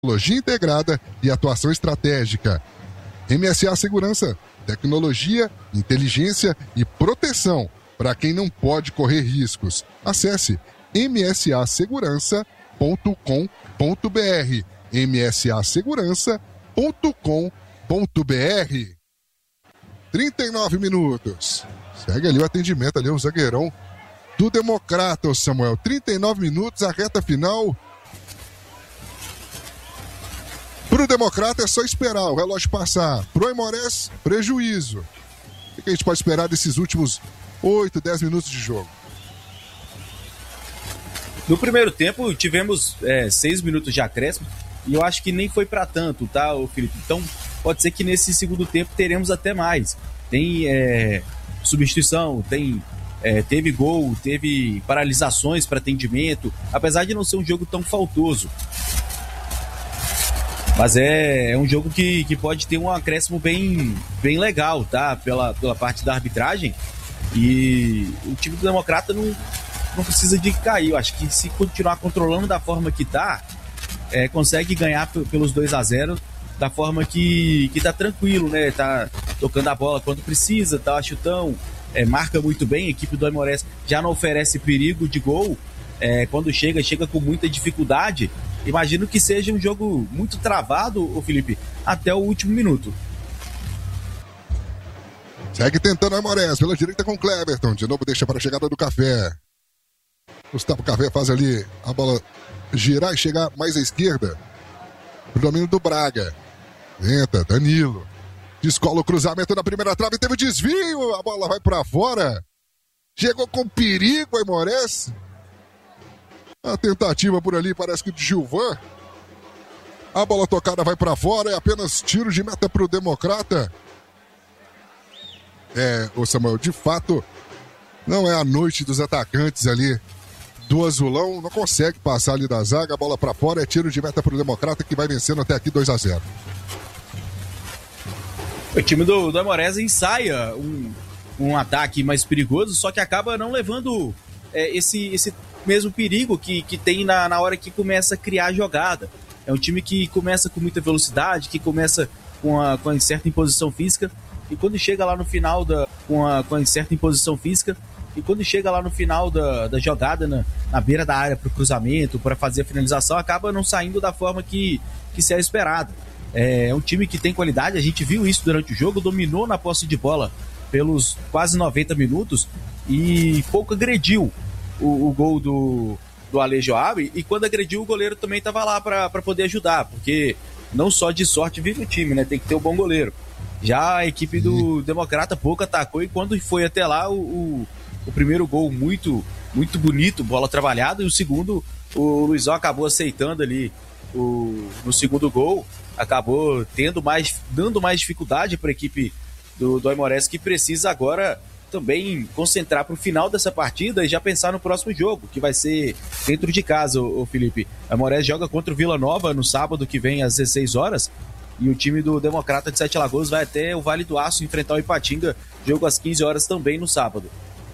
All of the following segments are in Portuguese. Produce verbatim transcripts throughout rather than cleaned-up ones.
tecnologia integrada e atuação estratégica. M S A Segurança, tecnologia, inteligência e proteção para quem não pode correr riscos. Acesse m s a segurança ponto com ponto b r, m s a segurança ponto com ponto b r. trinta e nove minutos. Segue ali o atendimento, ali o zagueirão do Democrata, o Samuel. trinta e nove minutos, a reta final. Pro Democrata é só esperar o relógio passar. Pro Aimorés, prejuízo. O que a gente pode esperar desses últimos oito, dez minutos de jogo? No primeiro tempo, tivemos é, seis minutos de acréscimo e eu acho que nem foi para tanto, tá, Felipe? Então, pode ser que nesse segundo tempo teremos até mais. Tem é, substituição, tem, é, teve gol, teve paralisações para atendimento, apesar de não ser um jogo tão faltoso. Mas é, é um jogo que, que pode ter um acréscimo bem, bem legal, tá? Pela, pela parte da arbitragem. E o time do Democrata não, não precisa de cair. Eu acho que se continuar controlando da forma que tá, é, consegue ganhar p- pelos dois a zero da forma que, que tá tranquilo, né? Tá tocando a bola quando precisa, tá chutão, é, marca muito bem. A equipe do Aimorés já não oferece perigo de gol. É, quando chega, chega com muita dificuldade. Imagino que seja um jogo muito travado, ô Felipe, até o último minuto. Segue tentando a Aimorés pela direita com o Cleverton. De novo deixa para a chegada do Café. Gustavo Café faz ali a bola girar e chegar mais à esquerda. O domínio do Braga. Tenta, Danilo. Descola o cruzamento na primeira trave. Teve o desvio. A bola vai para fora. Chegou com perigo a Aimorés. A tentativa por ali parece que de Gilvan. A bola tocada vai para fora. É apenas tiro de meta para o Democrata. É, ô Samuel, de fato, não é a noite dos atacantes ali do Azulão. Não consegue passar ali da zaga. A bola para fora. É tiro de meta para o Democrata, que vai vencendo até aqui dois a zero. O time do, do Aimorés ensaia um, um ataque mais perigoso, só que acaba não levando é, esse... esse mesmo perigo que, que tem na, na hora que começa a criar a jogada. É um time que começa com muita velocidade, que começa com a, com a certa imposição física, e quando chega lá no final da, com, a, com a certa imposição física, e quando chega lá no final da, da jogada, na, na beira da área para o cruzamento, para fazer a finalização, acaba não saindo da forma que, que se é esperado. É, é um time que tem qualidade, a gente viu isso durante o jogo, dominou na posse de bola pelos quase noventa minutos e pouco agrediu O, o gol do, do Ale Joab, e quando agrediu o goleiro também estava lá para poder ajudar, porque não só de sorte vive o time, né? Tem que ter um bom goleiro. Já a equipe do Democrata pouco atacou, e quando foi até lá o, o, o primeiro gol muito, muito bonito, bola trabalhada, e o segundo o Luizão acabou aceitando ali o, no segundo gol, acabou tendo mais, dando mais dificuldade para a equipe do, do Aimorés, que precisa agora também concentrar para o final dessa partida e já pensar no próximo jogo, que vai ser dentro de casa, o Felipe. A Aimorés joga contra o Vila Nova no sábado que vem às dezesseis horas, e o time do Democrata de Sete Lagoas vai até o Vale do Aço enfrentar o Ipatinga, jogo às quinze horas também no sábado.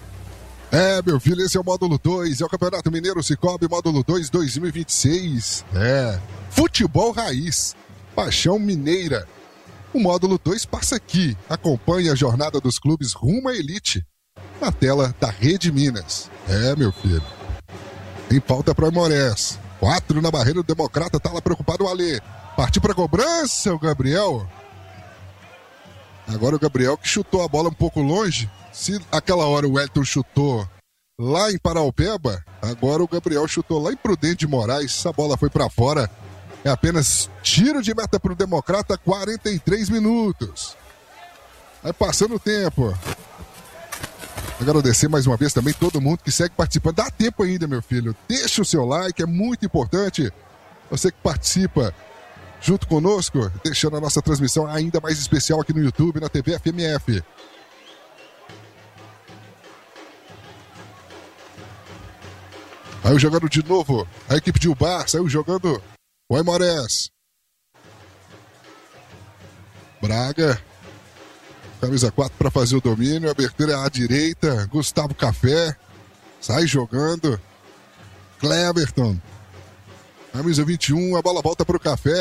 É, meu filho, esse é o módulo dois, é o Campeonato Mineiro Cicobi, módulo dois, dois mil e vinte e seis. É, futebol raiz, paixão mineira. O módulo dois passa aqui. Acompanhe a jornada dos clubes rumo à elite na tela da Rede Minas. É, meu filho. Tem falta para o Aimorés. Quatro na barreira do Democrata. Tá lá preocupado o Alê. Partiu para cobrança o Gabriel. Agora o Gabriel que chutou a bola um pouco longe. Se aquela hora o Wellington chutou lá em Paraupeba, agora o Gabriel chutou lá em Prudente de Moraes. Essa bola foi para fora. É apenas tiro de meta para o Democrata, quarenta e três minutos. Vai passando o tempo. Agradecer mais uma vez também todo mundo que segue participando. Dá tempo ainda, meu filho. Deixa o seu like, é muito importante. Você que participa junto conosco, deixando a nossa transmissão ainda mais especial aqui no YouTube, na T V F M F. Saiu jogando de novo a equipe de Ubar, saiu jogando o Aimorés. Braga. Camisa quatro para fazer o domínio. Abertura à direita. Gustavo Café. Sai jogando. Cleverton. Camisa vinte e um. A bola volta para o Café.